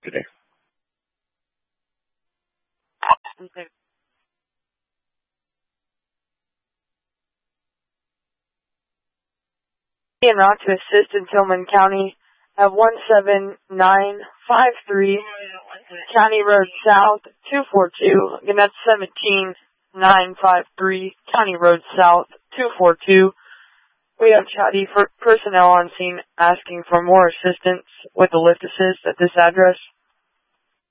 today. Not to assist in Tillman County at 17953 County Road South 242. Again, that's 17953 County Road South 242. We have chatty personnel on scene asking for more assistance with the lift assist at this address.